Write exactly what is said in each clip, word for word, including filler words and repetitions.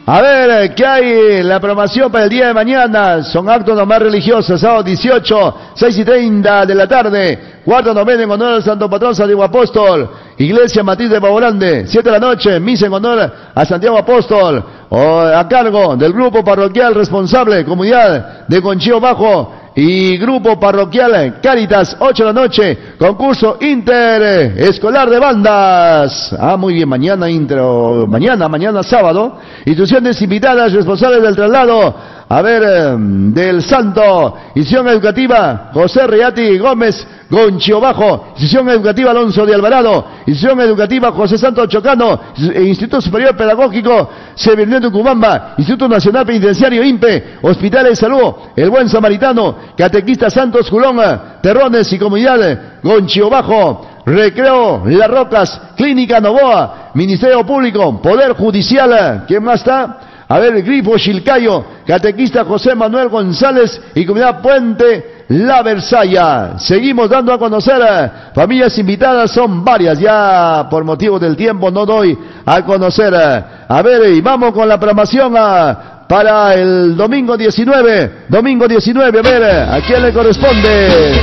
A ver, ¿qué hay? La programación para el día de mañana. Son actos nomás religiosos. Sábado dieciocho, seis y treinta de la tarde. Cuarto novena en honor al Santo Patrón Santiago Apóstol. Iglesia Matriz de Pavolande. Siete de la noche, misa en honor a Santiago Apóstol. O a cargo del grupo parroquial responsable, comunidad de Conchío Bajo. Y grupo parroquial Cáritas, ocho de la noche, concurso interescolar de bandas. Ah, muy bien, mañana inter, mañana, mañana sábado. Instituciones invitadas, responsables del traslado, a ver, del Santo. Institución educativa, José Reati Gómez, Conchío Bajo. Institución educativa, Alonso de Alvarado. Institución educativa, José Santos Chocano. Instituto Superior Pedagógico, Severino Cubamba. Instituto Nacional Penitenciario, INPE. Hospital de Salud, El Buen Samaritano. Catequista Santos Culón, Terrones y Comunidad, Conchío Bajo. Recreo Las Rocas, Clínica Novoa, Ministerio Público, Poder Judicial. ¿Quién más está? A ver, Grifo Chilcayo, Catequista José Manuel González y Comunidad Puente La Versalla. Seguimos dando a conocer, familias invitadas, son varias, ya por motivo del tiempo no doy a conocer. A ver, y vamos con la programación a, para el domingo diecinueve, domingo diecinueve, a ver, ¿a quién le corresponde?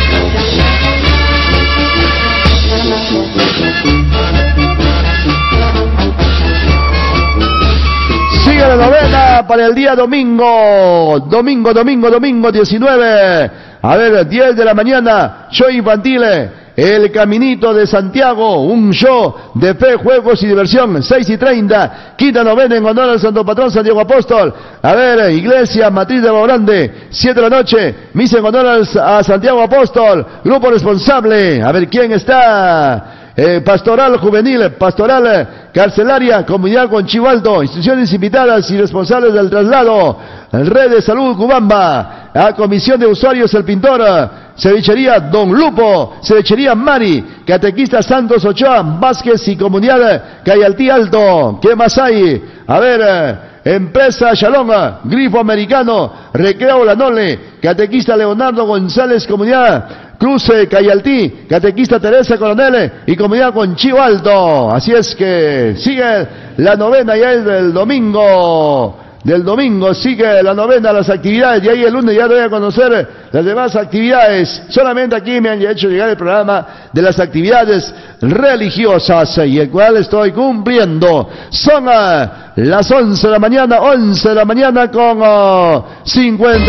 Sigue la novena para el día domingo, domingo, domingo, domingo diecinueve, a ver, diez de la mañana, show infantil, El Caminito de Santiago, un show de fe, juegos y diversión, seis y treinta, quinta novena en honor al Santo Patrón Santiago Apóstol. A ver, Iglesia Matriz de Pavolande, siete de la noche, misa en honor a Santiago Apóstol, grupo responsable. A ver, ¿quién está? Eh, pastoral juvenil, pastoral carcelaria, comunidad Conchío Alto, instituciones invitadas y responsables del traslado, Red de Salud Cubamba, a Comisión de Usuarios El Pintor, Cevichería Don Lupo, Cevichería Mari, Catequista Santos Ochoa Vázquez y comunidad Cayaltí Alto. ¿Qué más hay? A ver, Empresa Shalom, Grifo Americano, Recreo La Nole, Catequista Leonardo González, comunidad Cruce Cayaltí, Catequista Teresa Coronel y comunidad Conchío Alto. Así es que sigue la novena ya es del domingo. Del domingo sigue la novena, las actividades, y ahí el lunes ya doy a conocer las demás actividades. Solamente aquí me han hecho llegar el programa de las actividades religiosas y el cual estoy cumpliendo. Son uh, las once de la mañana, once de la mañana con uh, cincuenta